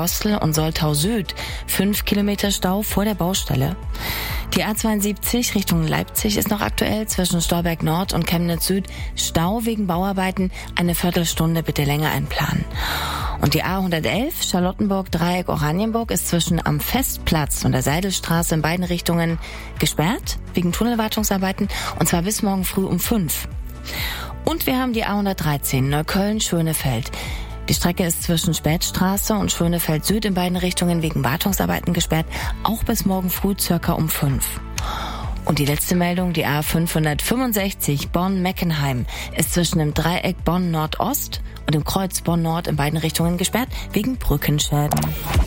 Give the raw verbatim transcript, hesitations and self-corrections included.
Gostel und Soltau Süd fünf Kilometer Stau vor der Baustelle. Die A zweiundsiebzig Richtung Leipzig ist noch aktuell zwischen Stolberg Nord und Chemnitz Süd. Stau wegen Bauarbeiten, eine Viertelstunde bitte länger einplanen. Und die A hundertelf Charlottenburg Dreieck Oranienburg ist zwischen am Festplatz und der Seidelstraße in beiden Richtungen gesperrt wegen Tunnelwartungsarbeiten, und zwar bis morgen früh um fünf. Und wir haben die A hundertdreizehn Neukölln-Schönefeld. Die Strecke ist zwischen Spätstraße und Schönefeld Süd in beiden Richtungen wegen Wartungsarbeiten gesperrt, auch bis morgen früh circa um fünf. Und die letzte Meldung, die A fünfhundertfünfundsechzig Bonn-Meckenheim ist zwischen dem Dreieck Bonn Nordost und dem Kreuz Bonn Nord in beiden Richtungen gesperrt wegen Brückenschäden.